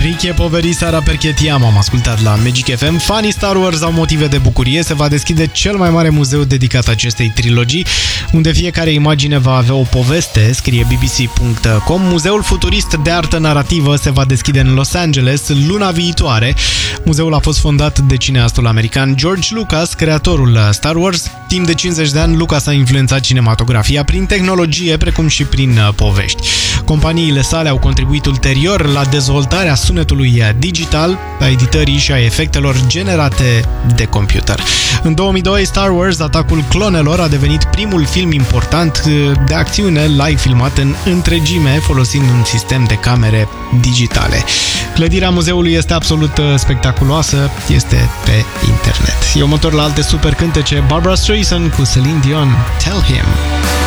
Enrique Poveri, Sara Perchetiam am ascultat la Magic FM. Fanii Star Wars au motive de bucurie. Se va deschide cel mai mare muzeu dedicat acestei trilogii, unde fiecare imagine va avea o poveste, scrie bbc.com. Muzeul futurist de artă narrativă se va deschide în Los Angeles luna viitoare. Muzeul a fost fondat de cineastul american George Lucas, creatorul Star Wars. Timp de 50 de ani, Lucas a influențat cinematografia prin tehnologie, precum și prin povești. Companiile sale au contribuit ulterior la dezvoltarea sunetului digital, a editării și a efectelor generate de computer. În 2002, Star Wars, Atacul Clonelor, a devenit primul film important de acțiune live filmat în întregime, folosind un sistem de camere digitale. Clădirea muzeului este absolut spectaculoasă, este pe internet. E următor la alte super cântece, Barbra Streisand cu Celine Dion, Tell Him.